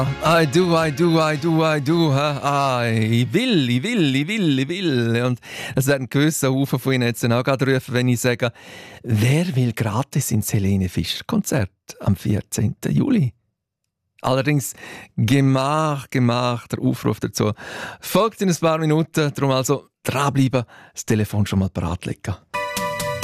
I do. Ich will. Und es werden gewisse Haufen von Ihnen jetzt auch gerade rufen, wenn ich sage, wer will gratis ins Helene Fischer Konzert am 14. Juli? Allerdings Gemach, der Aufruf dazu folgt in ein paar Minuten. Darum also dranbleiben, das Telefon schon mal bereit legen.